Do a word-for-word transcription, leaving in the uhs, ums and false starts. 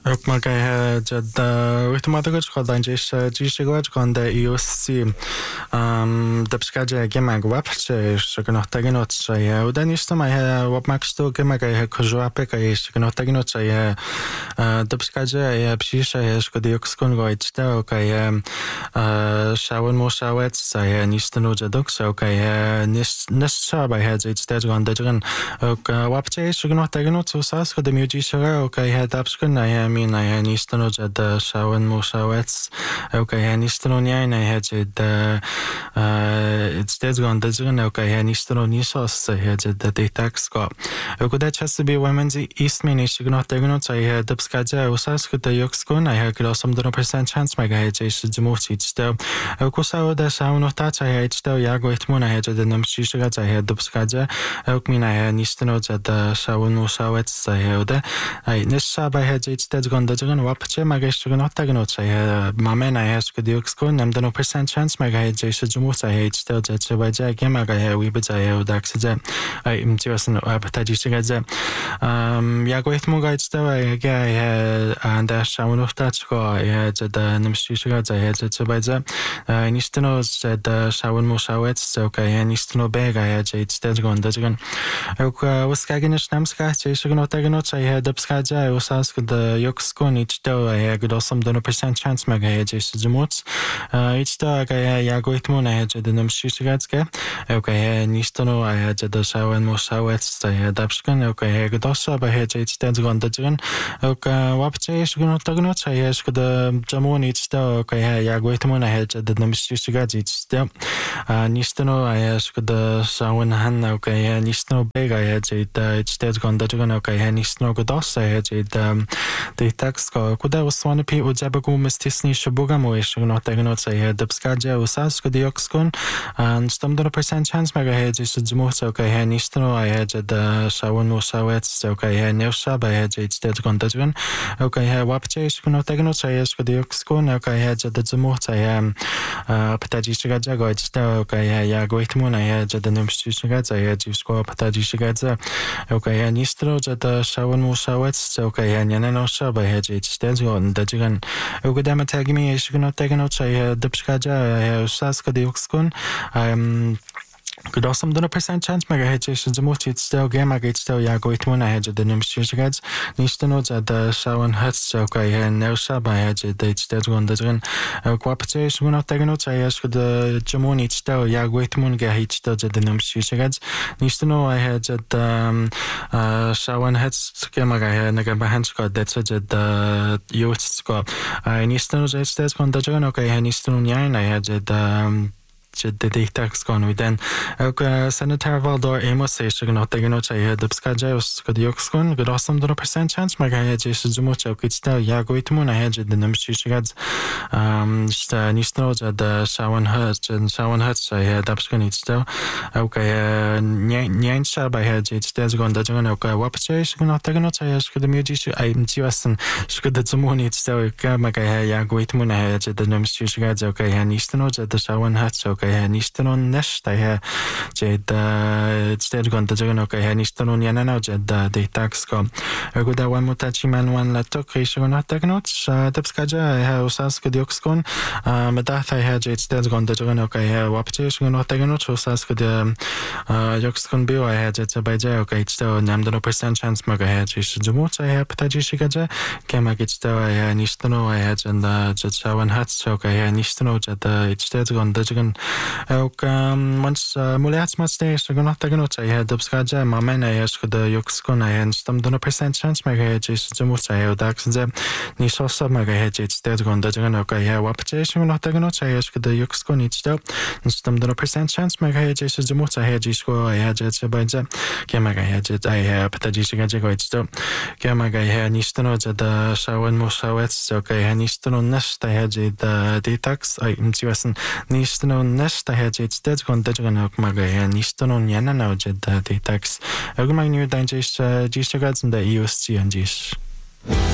Rukmagaya jada wihtumadagaj kodanjish jishigwaj konda iusi um dapskaja gemag wapche shignotaginot shaya udanistama ya wapmaksto gemagaya kujwapeka shignotaginot shaya dapskaja ya pshisha ya shkodiokskun goitsta kaya shawan mo shawet saya nistano jadok so kaya nis nishaba ya jitsta gondajan wapche shignotaginot susas kodemujishaga kaya dapskun ya mina ja nistano jada shawan mo shawets okay ja nistano nya na ja jada it's dead gone dajan okay ja nistano nisos ja jada detax ko okay that has to be women's east mini shigno tegno ja dapskaja usas ko yoksko na ja krosam one percent chance mega ja shjmuchi sto okay so da shawno ta ja sto ja go itmuna ja jada namshishiga ja dapskaja okay mina ja nistano jada shawan mo shawets ja da ai nishaba ja jada gondajan wapche magashgan ottagan cha mamena yask dioksko namdano percent chance maga jesa jumusa h tel jetse baja gemaga ya wibaja ya daxja ai mtiwasan apataji shigaja um yago itmuga itswa ya ya anda shamuno tachko ya jada namshi shigaja ya jetse baja nistano jada shawun mo shawet so ka ya nistano bega ya jetse gondajan ok waskaginish namska jeshgan ottagan cha ya dapskaja usas da yoksko ichto ja gdosam one percent chance maga ja jmuts ichto ga ja go itmuna ja jada namshishigatska okay ja nistano ja jada shawan mo shawets ja dapskan okay ja gdosa ba ja ichto gondajan okay wapche shgno tagno cha ja shkda jamon ichto okay ja go itmuna ja jada namshishigat ichto nistano ja shkda shawan han okay ja nistano bega ja jada ichto gondajan okay ja nistano gdosa ja jada detax kuda uswana pi ujabagu mistisni shabuga mo ishgno tegno cha dapskaja usas kodioxkon and stam one percent chance mega hedge shjmuch okay ha nistno ja jada shawan mo shawet okay ha neushaba ja jada gondajan okay ha wapche ishgno tegno cha kodioxkon okay ha jada jmuch ja pataji shigaja go jada okay ha ja go itmuna ja jada nemshi shigaja ja jisko pataji shigaja okay ha nistno jada shawan mo shawet okay ha nyanano shaba ja jada dajigan ukudama tagimi ishgno tegno cha dapskaja usas kodioxkon um Gdosam one percent chance mega hedge shjmuch ichto gemaga ichto ja go itmuna ja jada namshishigat nistano jada shawan hats okay ja neushaba ja jada ichto gondajan kwapche shgno tegno cha shkda jamon ichto ja go itmun ga ichto jada namshishigat nistano ja jada shawan hats gemaga ja naga bahansko detsa jada yutsko nistano ja ichto gondajan okay ja nistano nya na ja jada jada detax gone we then okay senator Valdor Amos ishgno tegno cha dapskaja kodioxkon gdosam one percent chance maga ja shjmuch okay sta ja go itmuna ja jada namshishigat um sta nistano jada shawan hat shawan hat ja dapskon sta okay nyancha ba ja jada gondajan okay wapche ishgno tegno cha shkdemujis ai mtiwasan shkdazmuni sta okay maga ja go itmuna ja jada namshishigat okay ja nistano jada shawan hat okay ja nistano nesta ja jada jada gondajan okay ja nistano nyanano jada detax ko goda wan mutachi man wan latok ishgno tegno cha dapskaja ja usas kodioxkon medatha ja jada gondajan okay ja wapche ishgno tegno usas kod yokskon biwa ja jada baja okay sto nam one percent chance maga ja shjmuch ja pataji shigaja kema gitsto ja nistano ja jada jada wan hats okay ja nistano jada jada gondajan okay mans muliats maste shgno tegno cha dapskaja mamena ja shkda yokskon ja stam one percent chance maga ja shjmuch ja daxze nisosa maga ja jada gondajan okay ja wapche shgno tegno cha shkda yokskon ichto stam one percent chance maga ja shjmuch ja jisko ja jada baja kemaga ja jada ja pataji shigaja go ichto kemaga ja nistano jada shawan mo shawet okay ja nistano nesta ja jada detax ai mtiwasan nistano nesta ja jada gondajan maga ja nistano nyanano jada detax ogmagniu danjish jishagadzda iusci anjish